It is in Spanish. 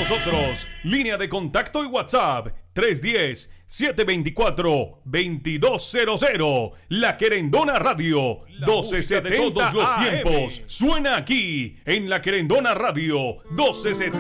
nosotros. Línea de contacto y WhatsApp 310-724-2200. La Querendona Radio, 1270 todos los tiempos. Suena aquí en La Querendona Radio, 1270.